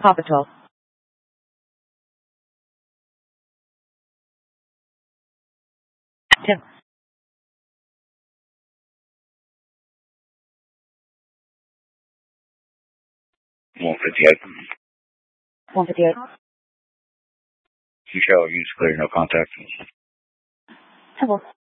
Paw Patrol. Tim. 158. 158. You shall use clear, no contact. Temple.